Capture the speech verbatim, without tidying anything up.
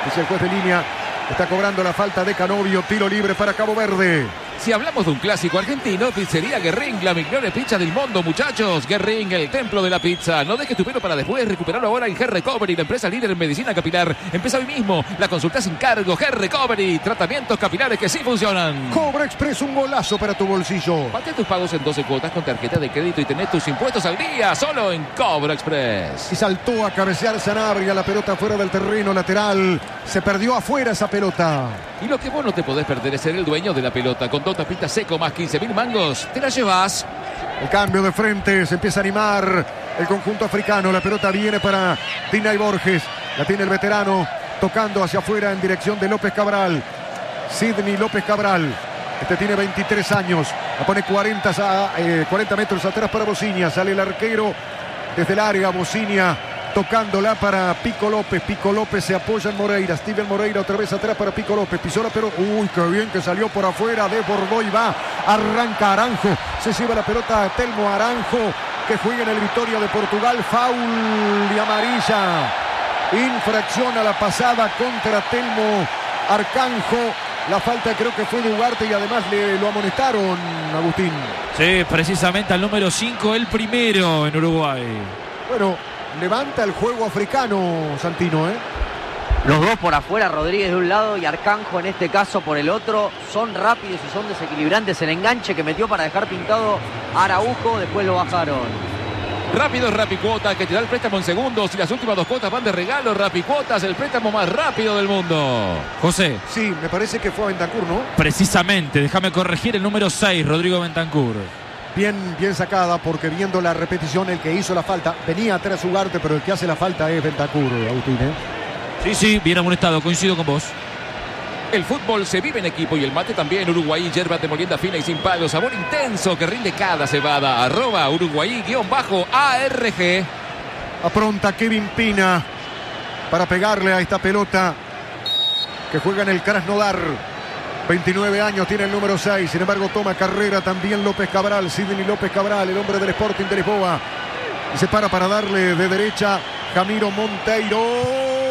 Es el juez de línea. Está cobrando la falta de Canovio. Tiro libre para Cabo Verde. Si hablamos de un clásico argentino, pizzería Guerrín, la mejor pizza del mundo, muchachos. Guerrín, el templo de la pizza. No dejes tu pelo para después, recuperarlo ahora en G-Recovery, la empresa líder en medicina capilar. Empieza hoy mismo, la consulta sin cargo. G-Recovery, tratamientos capilares que sí funcionan. Cobra Express, un golazo para tu bolsillo. Pate tus pagos en doce cuotas con tarjeta de crédito y tenés tus impuestos al día, solo en Cobra Express. Y saltó a cabecear Sanabria, la pelota fuera del terreno lateral. Se perdió afuera esa pelota. Y lo que vos no te podés perder es ser el dueño de la pelota. Con dos tapitas seco más quince mil mangos, te la llevas. El cambio de frente, se empieza a animar el conjunto africano. La pelota viene para Dinay Borges. La tiene el veterano, tocando hacia afuera en dirección de López Cabral. Sidney López Cabral. Este tiene veintitrés años. La pone cuarenta, a, eh, cuarenta metros atrás para Bociña. Sale el arquero desde el área. Bociña tocándola para Pico López. Pico López se apoya en Moreira. Steven Moreira otra vez atrás para Pico López. Pisó la pelota. Uy, qué bien que salió por afuera. Desbordó y va. Arranca Aranjo. Se lleva la pelota a Telmo Aranjo, que juega en el Vitória de Portugal. Foul y amarilla. Infracción a la pasada contra Telmo Arcanjo. La falta creo que fue de Ugarte y además le lo amonestaron, Agustín. Sí, precisamente al número cinco, el primero en Uruguay. Bueno, levanta el juego africano, Santino, ¿eh? Los dos por afuera, Rodríguez de un lado y Arcanjo en este caso por el otro. Son rápidos y son desequilibrantes. El enganche que metió para dejar pintado a Araujo, después lo bajaron. Rápido Rapicuota, que te da el préstamo en segundos y las últimas dos cuotas van de regalo. Rapicuotas, el préstamo más rápido del mundo. José. Sí, me parece que fue a Bentancur, ¿no? Precisamente, déjame corregir, el número seis, Rodrigo Bentancur. Bien, bien sacada, porque viendo la repetición, el que hizo la falta, venía atrás Ugarte, pero el que hace la falta es Bentancur, Agustín, ¿eh? Sí, sí, bien amonestado, coincido con vos. El fútbol se vive en equipo y el mate también. Uruguay, yerba de molienda fina y sin palo. Sabor intenso que rinde cada cebada. Arroba Uruguay guión bajo A R G. Apronta Kevin Pina para pegarle a esta pelota que juega en el Krasnodar. veintinueve años tiene el número seis. Sin embargo, toma carrera también López Cabral. Sidney López Cabral, el hombre del Sporting de Lisboa. Y se para para darle de derecha Jamiro Monteiro.